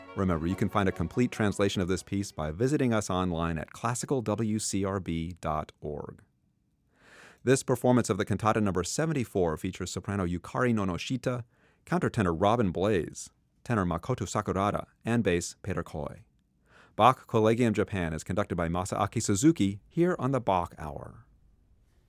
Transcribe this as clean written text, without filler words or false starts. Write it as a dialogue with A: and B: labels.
A: Remember, you can find a complete translation of this piece by visiting us online at classicalwcrb.org. This performance of the cantata number 74 features soprano Yukari Nonoshita, countertenor Robin Blaze, tenor Makoto Sakurada, and bass Peter Koi. Bach Collegium Japan is conducted by Masaaki Suzuki here on the Bach Hour.